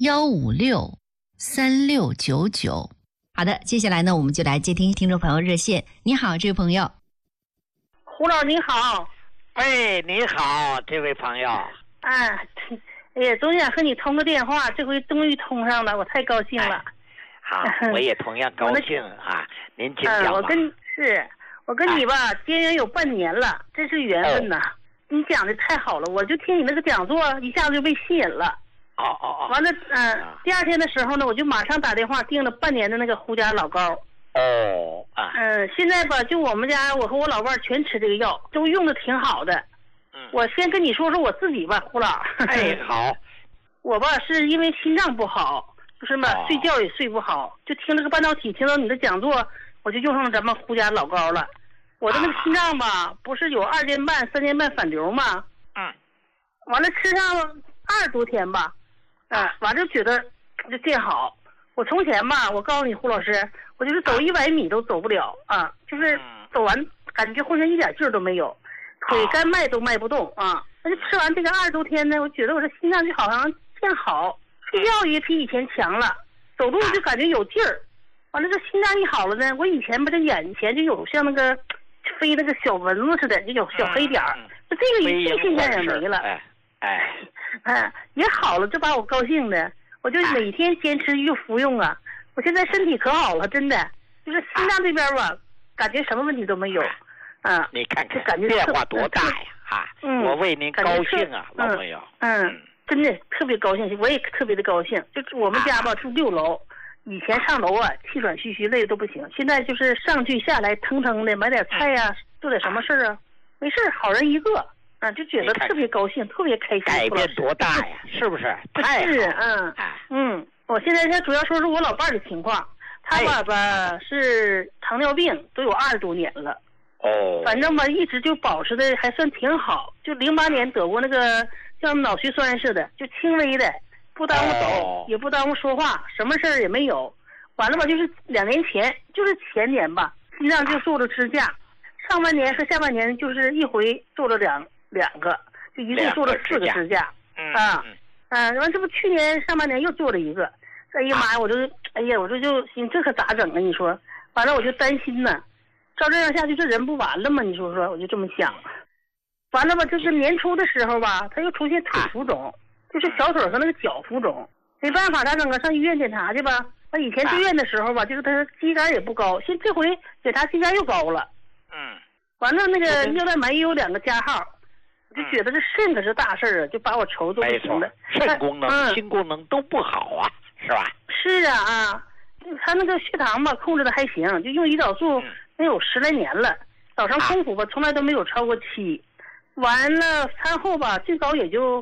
1563699。好的，接下来呢，我们就来接听听众朋友热线。你好，这位朋友。 胡老你好。 哎，你好，这位朋友。 哎呀，总想和你通个电话，这回终于通上了，我太高兴了。 好，我也同样高兴啊。您请讲吧。 我跟你吧，结缘有半年了，真是缘分呐。你讲的太好了，我就听你那个讲座，一下子就被吸引了。完了，第二天的时候呢，我就马上打电话订了半年的那个胡家老膏。现在吧，就我们家，我和我老伴全吃这个药，都用的挺好的。我先跟你说说我自己吧，胡老。 哎，好。 我吧是因为心脏不好，就是嘛，睡觉也睡不好，就听这个半导体，听到你的讲座，我就用上咱们胡家老膏了。我的那个心脏吧，不是有2年半、3年半反流吗？完了吃上20多天吧。完了就觉得就见好。我从前吧，我告诉你胡老师，我就是走100米都走不了啊，就是走完感觉浑身一点劲儿都没有，腿干迈都迈不动啊。那就吃完这个20多天呢，我觉得我这心脏就好像见好，睡觉也比以前强了，走路就感觉有劲儿。完了这心脏一好了呢，我以前吧这眼前就有像那个飞那个小蚊子似的，就有小黑点儿，这个现象也没了。也好了，这把我高兴的，我就每天坚持就服用啊。我现在身体可好了，真的，就是心脏这边吧，感觉什么问题都没有。 你看看， 感觉变化多大呀！我为您高兴啊，老朋友。 真的特别高兴，我也特别的高兴。就是我们家吧住6楼，以前上楼啊气喘吁吁累的都不行，现在就是上去下来腾腾的，买点菜呀，做点什么事啊，没事好人一个。就觉得特别高兴，特别开心。 改变多大呀？是不是？太好。 我现在主要说是我老伴儿的情况，他爸爸是糖尿病，都有20多年了。反正吧，一直就保持的还算挺好。就08年得过那个像脑血栓似的，就轻微的，不耽误走，也不耽误说话，什么事儿也没有。完了吧，就是2年前，就是前年吧，心脏就做了支架，上半年和下半年就是一回做了两个，就一共做了4个支架。完这不去年上半年又做了一个，哎呀妈呀，我这就心这可咋整啊？你说，完了我就担心呢，照这样下去这人不完了吗？你说我就这么想。完了吧，就是年初的时候吧，他又出现腿浮肿，就是小腿和那个脚浮肿，没办法咋整啊？上医院检查去吧。我以前住院的时候吧，就是他肌酐也不高，这回检查肌酐又高了。完了那个尿蛋白也有2个加号。就觉得这肾可是大事儿啊，就把我愁都不行了。 肾功能、心功能都不好啊，是吧？ 是啊，他那个血糖吧控制的还行，就用胰岛素能有10来年了，早上空腹吧从来都没有超过7，完了餐后吧最高也就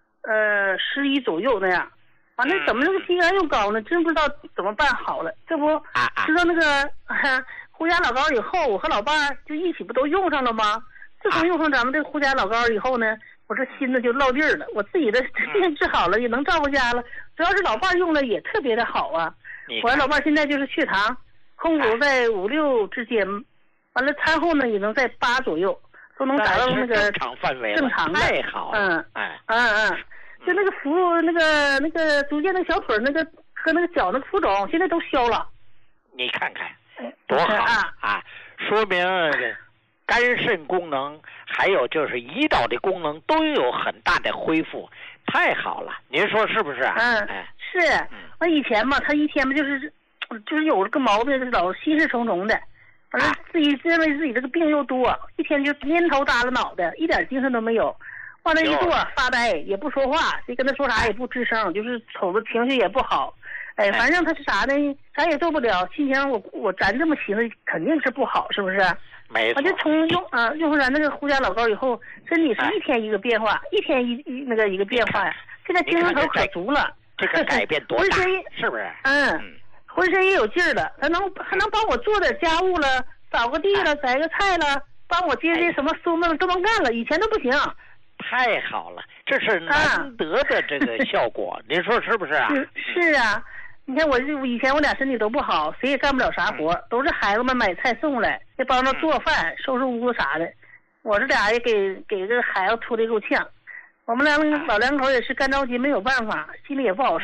11左右那样。完了怎么这个肌酐又高呢？真不知道怎么办好了。这不知道那个胡家老膏以后，我和老伴儿就一起不都用上了吗？自从用上咱们这个胡家老膏以后呢，我这心子就落地儿了，我自己的病治好了，也能照顾家了。主要是老伴儿用了也特别的好啊。我老伴儿现在就是血糖空腹在5、6之间，完了餐后呢也能在8左右，都能达到那个正常范围了， 正常的。 太好了。 就那个那个逐渐的小腿那个和那个脚那个浮肿现在都消了。 你看看多好啊！说明肝肾功能还有就是胰岛的功能都有很大的恢复，太好了，您说是不是？ 是。我以前嘛，他一天嘛就是有这个毛病，老心事重重的，反正自己认为自己这个病又多，一天就蔫头耷拉脑袋，一点精神都没有。往那一坐发呆，也不说话，谁跟他说啥也不吱声，就是瞅着情绪也不好。反正他是啥呢？啥也做不了，心情咱这么寻思肯定是不好，是不是？ 没错。 我就从用上咱那个胡家老膏以后，身体是一天一个变化，一天一个变化呀。现在精神头可足了。 这个改变多大？是不是？ 浑身也有劲儿了，还能帮我做点家务了，扫个地了，摘个菜了，帮我接什么孙子都能干了，以前都不行。 太好了，这是难得的这个效果，您说是不是啊？ 是啊，你看以前我俩身体都不好，谁也干不了啥活，都是孩子们买菜送来，也帮着做饭、收拾屋子啥的。我这俩也给这个孩子拖得够呛。我们老两口也是干着急，没有办法，心里也不好